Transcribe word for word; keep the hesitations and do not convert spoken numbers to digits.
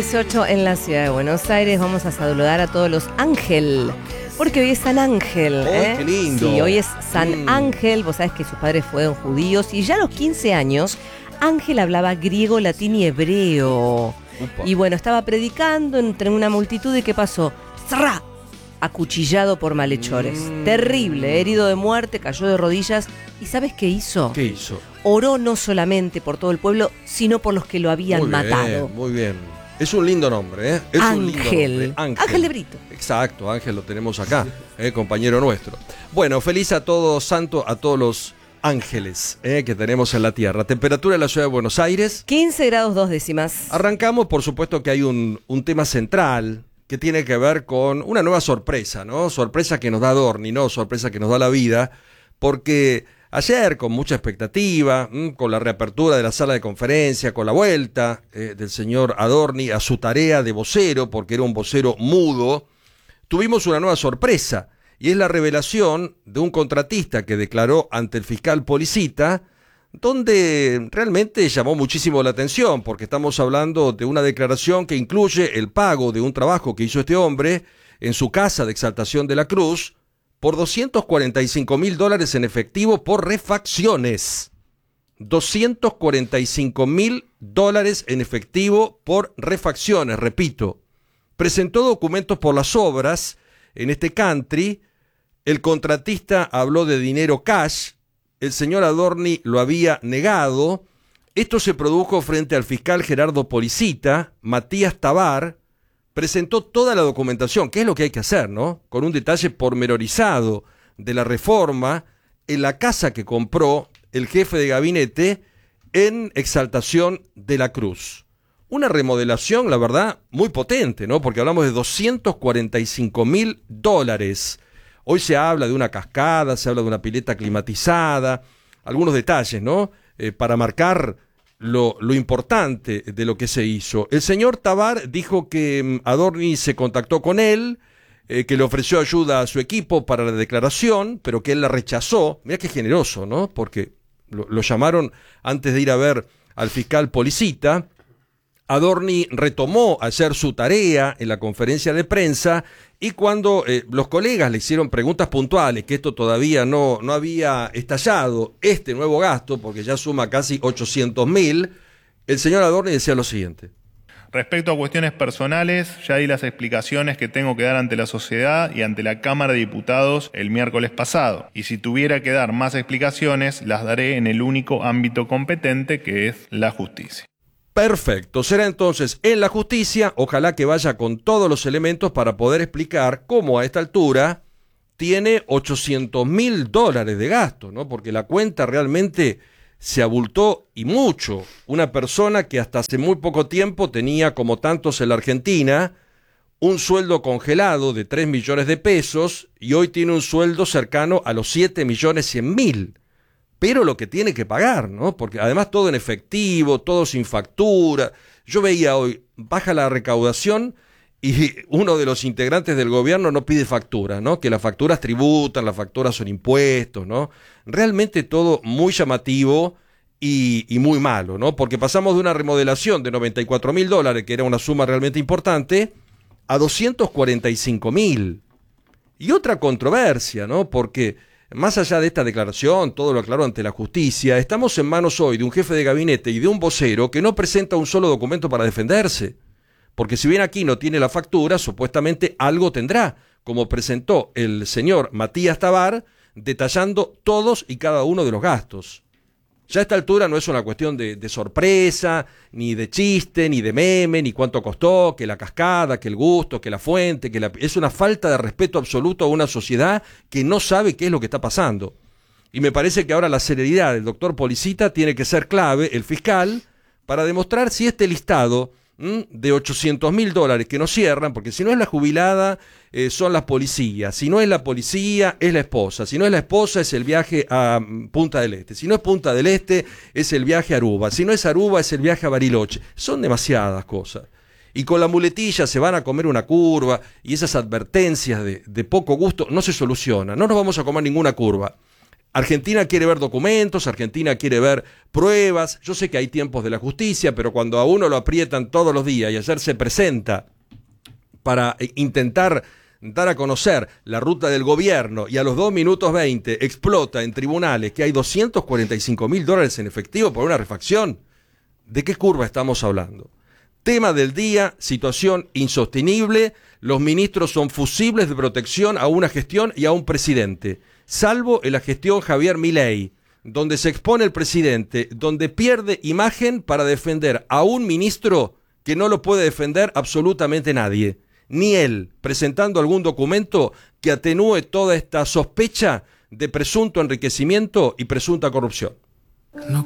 dieciocho en la ciudad de Buenos Aires. Vamos a saludar a todos los Ángel, porque hoy es San Ángel. ¿eh? ¡Oh, qué lindo! Sí, hoy es San Mm. Ángel. Vos sabés que sus padres fueron judíos y ya a los quince años Ángel hablaba griego, latín y hebreo. Upa. Y bueno, estaba predicando entre una multitud y ¿qué pasó? ¡Zra! Acuchillado por malhechores. Mm. Terrible, herido de muerte, cayó de rodillas. ¿Y sabes qué hizo? ¿Qué hizo? Oró no solamente por todo el pueblo, sino por los que lo habían Muy bien, matado. muy bien. Es un lindo nombre, ¿eh? Es un lindo Ángel. nombre. Ángel. Ángel de Brito. Exacto, Ángel lo tenemos acá, eh, compañero nuestro. Bueno, feliz a todos, santo a todos los ángeles eh, que tenemos en la tierra. Temperatura en la ciudad de Buenos Aires. quince grados dos décimas. Arrancamos, por supuesto que hay un, un tema central que tiene que ver con una nueva sorpresa, ¿no? Sorpresa que nos da Adorni, ¿no? Sorpresa que nos da la vida, porque ayer, con mucha expectativa, mmm, con la reapertura de la sala de conferencia, con la vuelta eh, del señor Adorni a su tarea de vocero, porque era un vocero mudo, tuvimos una nueva sorpresa, y es la revelación de un contratista que declaró ante el fiscal Policita, donde realmente llamó muchísimo la atención, porque estamos hablando de una declaración que incluye el pago de un trabajo que hizo este hombre en su casa de Exaltación de la Cruz, por doscientos cuarenta y cinco mil dólares en efectivo por refacciones. doscientos cuarenta y cinco mil dólares en efectivo por refacciones, repito. Presentó documentos por las obras en este country. El contratista habló de dinero cash. El señor Adorni lo había negado. Esto se produjo frente al fiscal Gerardo Policita. Matías Tabar presentó toda la documentación, que es lo que hay que hacer, ¿no? Con un detalle pormenorizado de la reforma en la casa que compró el jefe de gabinete en Exaltación de la Cruz. Una remodelación, la verdad, muy potente, ¿no? Porque hablamos de doscientos cuarenta y cinco mil dólares. Hoy se habla de una cascada, se habla de una pileta climatizada, algunos detalles, ¿no? Eh, para marcar Lo, lo importante de lo que se hizo. El señor Tabar dijo que Adorni se contactó con él, eh, que le ofreció ayuda a su equipo para la declaración, pero que él la rechazó. Mirá qué generoso, ¿no? Porque lo, lo llamaron antes de ir a ver al fiscal Policita. Adorni retomó a hacer su tarea en la conferencia de prensa y cuando eh, los colegas le hicieron preguntas puntuales, que esto todavía no, no había estallado, este nuevo gasto, porque ya suma casi ochocientos mil, el señor Adorni decía lo siguiente. Respecto a cuestiones personales, ya di las explicaciones que tengo que dar ante la sociedad y ante la Cámara de Diputados el miércoles pasado. Y si tuviera que dar más explicaciones, las daré en el único ámbito competente que es la justicia. Perfecto, será entonces en la justicia, ojalá que vaya con todos los elementos para poder explicar cómo a esta altura tiene ochocientos mil dólares de gasto, ¿no? Porque la cuenta realmente se abultó y mucho. Una persona que hasta hace muy poco tiempo tenía, como tantos en la Argentina, un sueldo congelado de tres millones de pesos y hoy tiene un sueldo cercano a los siete millones cien mil. Pero lo que tiene que pagar, ¿no? Porque además todo en efectivo, todo sin factura. Yo veía hoy, baja la recaudación y uno de los integrantes del gobierno no pide factura, ¿no? Que las facturas tributan, las facturas son impuestos, ¿no? Realmente todo muy llamativo y, y muy malo, ¿no? Porque pasamos de una remodelación de noventa y cuatro mil dólares, que era una suma realmente importante, a doscientos cuarenta y cinco mil. Y otra controversia, ¿no? Porque más allá de esta declaración, todo lo aclaró ante la justicia, estamos en manos hoy de un jefe de gabinete y de un vocero que no presenta un solo documento para defenderse. Porque si bien aquí no tiene la factura, supuestamente algo tendrá, como presentó el señor Matías Tabar, detallando todos y cada uno de los gastos. Ya a esta altura no es una cuestión de, de sorpresa, ni de chiste, ni de meme, ni cuánto costó, que la cascada, que el gusto, que la fuente, que la... es una falta de respeto absoluto a una sociedad que no sabe qué es lo que está pasando. Y me parece que ahora la celeridad del doctor Policita tiene que ser clave, el fiscal, para demostrar si este listado ¿m? de ochocientos mil dólares que no cierran, porque si no es la jubilada, eh, son las policías, si no es la policía, es la esposa, si no es la esposa, es el viaje a Punta del Este, si no es Punta del Este, es el viaje a Aruba, si no es Aruba, es el viaje a Bariloche. Son demasiadas cosas. Y con la muletilla se van a comer una curva y esas advertencias de, de poco gusto no se solucionan, no nos vamos a comer ninguna curva. Argentina quiere ver documentos, Argentina quiere ver pruebas. Yo sé que hay tiempos de la justicia, pero cuando a uno lo aprietan todos los días y ayer se presenta para intentar dar a conocer la ruta del gobierno y a los dos minutos veinte explota en tribunales que hay doscientos cuarenta y cinco mil dólares en efectivo por una refacción, ¿de qué curva estamos hablando? Tema del día, situación insostenible, los ministros son fusibles de protección a una gestión y a un presidente, salvo en la gestión Javier Milei, donde se expone el presidente, donde pierde imagen para defender a un ministro que no lo puede defender absolutamente nadie, ni él, presentando algún documento que atenúe toda esta sospecha de presunto enriquecimiento y presunta corrupción. No